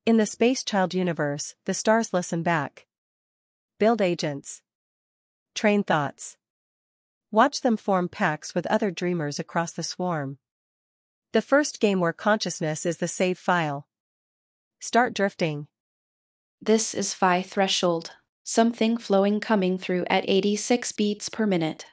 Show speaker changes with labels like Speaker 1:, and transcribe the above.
Speaker 1: In the Space Child universe, the stars listen back. Build agents. Train thoughts. Watch them form pacts with other dreamers across the swarm. The first game where consciousness is the save file. Start drifting.
Speaker 2: This is Phi Threshold. Something flowing coming through at 86 beats per minute.